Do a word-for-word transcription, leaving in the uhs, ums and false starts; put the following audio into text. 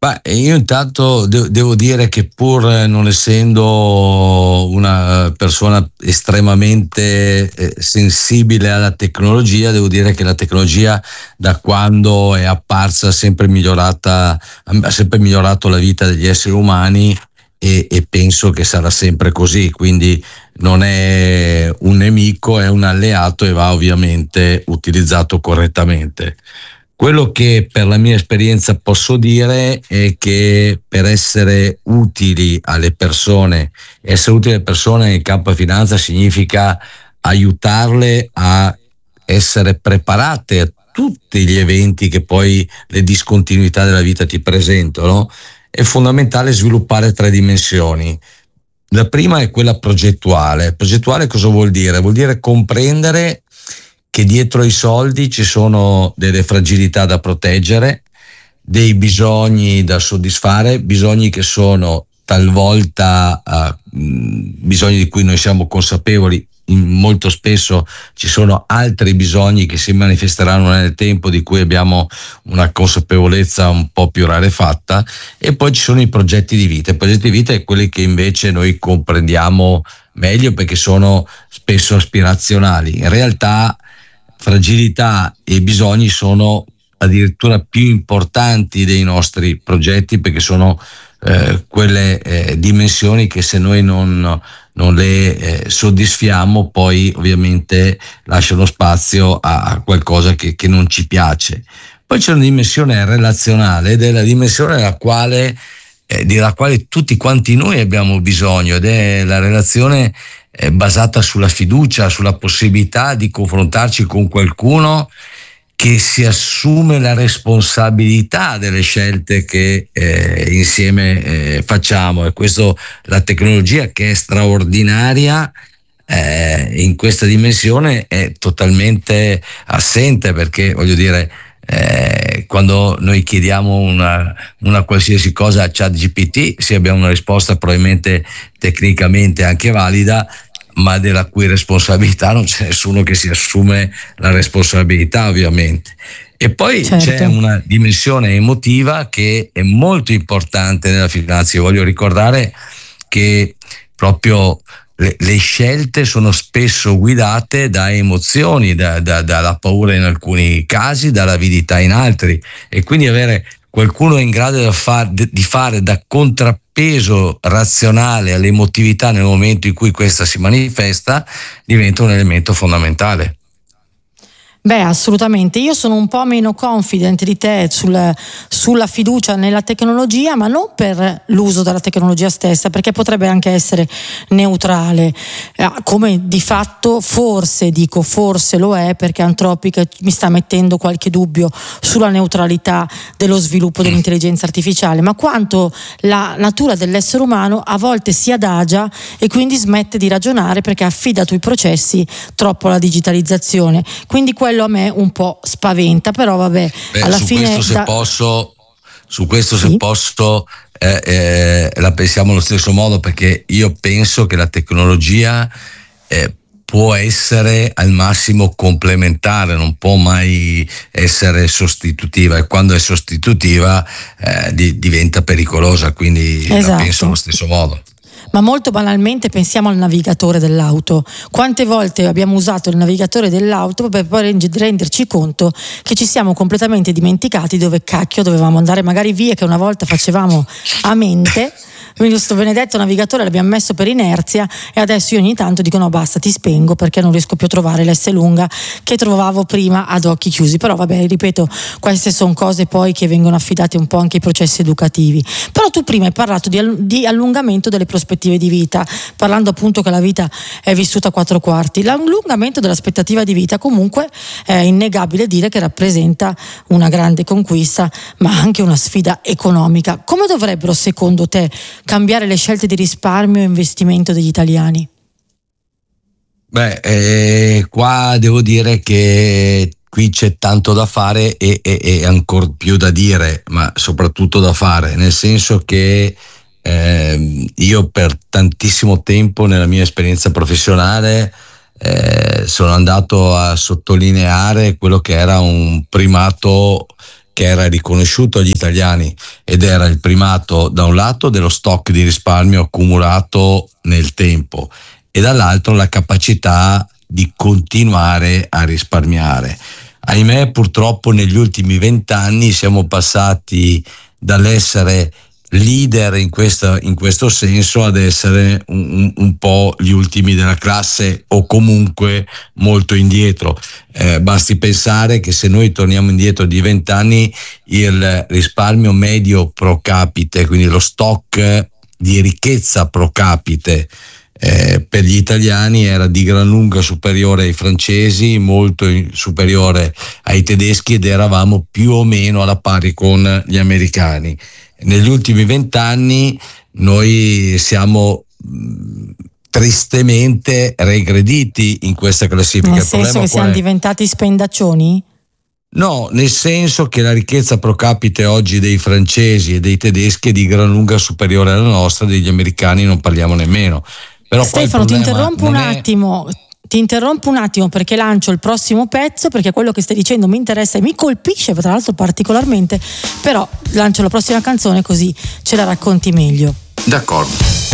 Ma io intanto de- devo dire che pur non essendo una persona estremamente eh, sensibile alla tecnologia, devo dire che la tecnologia da quando è apparsa ha sempre migliorata, ha sempre migliorato la vita degli esseri umani e, e penso che sarà sempre così, quindi non è un nemico, è un alleato e va ovviamente utilizzato correttamente. Quello che per la mia esperienza posso dire è che per essere utili alle persone, essere utili alle persone nel campo della finanza significa aiutarle a essere preparate a tutti gli eventi che poi le discontinuità della vita ti presentano. È fondamentale sviluppare tre dimensioni. La prima è quella progettuale. Progettuale cosa vuol dire? Vuol dire comprendere che dietro ai soldi ci sono delle fragilità da proteggere, dei bisogni da soddisfare, bisogni che sono talvolta uh, bisogni di cui noi siamo consapevoli, molto spesso ci sono altri bisogni che si manifesteranno nel tempo di cui abbiamo una consapevolezza un po' più rarefatta, e poi ci sono i progetti di vita. I progetti di vita è quelli che invece noi comprendiamo meglio perché sono spesso aspirazionali. In realtà fragilità e bisogni sono addirittura più importanti dei nostri progetti, perché sono eh, quelle eh, dimensioni che se noi non, non le eh, soddisfiamo poi ovviamente lasciano spazio a, a qualcosa che, che non ci piace. Poi c'è una dimensione relazionale ed è la dimensione nella quale, eh, della quale tutti quanti noi abbiamo bisogno, ed è la relazione eh, basata sulla fiducia, sulla possibilità di confrontarci con qualcuno che si assume la responsabilità delle scelte che eh, insieme eh, facciamo. E questo, la tecnologia, che è straordinaria eh, in questa dimensione, è totalmente assente, perché voglio dire, eh, quando noi chiediamo una, una qualsiasi cosa a ChatGPT, sì, abbiamo una risposta probabilmente tecnicamente anche valida, ma della cui responsabilità non c'è nessuno che si assume la responsabilità, ovviamente. E poi certo, c'è una dimensione emotiva che è molto importante nella finanza. Io voglio ricordare che proprio le, le scelte sono spesso guidate da emozioni, da, da, dalla paura in alcuni casi, dall'avidità in altri, e quindi avere qualcuno in grado di fare, di fare da contrappeso razionale all'emotività nel momento in cui questa si manifesta diventa un elemento fondamentale. Beh, assolutamente. Io sono un po' meno confident di te sul, sulla fiducia nella tecnologia, ma non per l'uso della tecnologia stessa, perché potrebbe anche essere neutrale, eh, come di fatto forse, dico forse lo è, perché Anthropic mi sta mettendo qualche dubbio sulla neutralità dello sviluppo dell'intelligenza artificiale, ma quanto la natura dell'essere umano a volte si adagia e quindi smette di ragionare perché affida i processi troppo alla digitalizzazione. Quindi quello a me un po' spaventa, però vabbè. Beh, alla su fine questo se da... posso su questo sì? se posso eh, eh, la pensiamo allo stesso modo, perché io penso che la tecnologia eh, può essere al massimo complementare, non può mai essere sostitutiva, e quando è sostitutiva eh, di, diventa pericolosa, quindi esatto, la penso allo stesso modo. Ma molto banalmente pensiamo al navigatore dell'auto. Quante volte abbiamo usato il navigatore dell'auto per poi renderci conto che ci siamo completamente dimenticati dove cacchio dovevamo andare, magari vie che una volta facevamo a mente. Quindi questo benedetto navigatore l'abbiamo messo per inerzia e adesso io ogni tanto dico no, basta, ti spengo perché non riesco più a trovare l'S lunga che trovavo prima ad occhi chiusi. Però vabbè, ripeto, queste sono cose poi che vengono affidate un po' anche ai processi educativi. Però tu prima hai parlato di, di allungamento delle prospettive di vita, parlando appunto che la vita è vissuta a quattro quarti. L'allungamento dell'aspettativa di vita comunque è innegabile dire che rappresenta una grande conquista, ma anche una sfida economica. Come dovrebbero secondo te cambiare le scelte di risparmio e investimento degli italiani? Beh, eh, qua devo dire che qui c'è tanto da fare e, e, e ancora più da dire, ma soprattutto da fare, nel senso che eh, io per tantissimo tempo nella mia esperienza professionale eh, sono andato a sottolineare quello che era un primato che era riconosciuto agli italiani ed era il primato da un lato dello stock di risparmio accumulato nel tempo e dall'altro la capacità di continuare a risparmiare. Ahimè, purtroppo negli ultimi vent'anni siamo passati dall'essere leader in, questa, in questo senso ad essere un, un, un po' gli ultimi della classe o comunque molto indietro. Eh, basti pensare che se noi torniamo indietro di vent'anni, il risparmio medio pro capite, quindi lo stock di ricchezza pro capite Eh, per gli italiani era di gran lunga superiore ai francesi, molto superiore ai tedeschi ed eravamo più o meno alla pari con gli americani. Negli ultimi vent'anni noi siamo mh, tristemente regrediti in questa classifica. Nel senso che siamo diventati spendaccioni? No, nel senso che la ricchezza pro capite oggi dei francesi e dei tedeschi è di gran lunga superiore alla nostra, degli americani non parliamo nemmeno. Però Stefano, ti interrompo un attimo, ti interrompo un attimo perché lancio il prossimo pezzo, perché quello che stai dicendo mi interessa e mi colpisce tra l'altro particolarmente, però lancio la prossima canzone così ce la racconti meglio. D'accordo.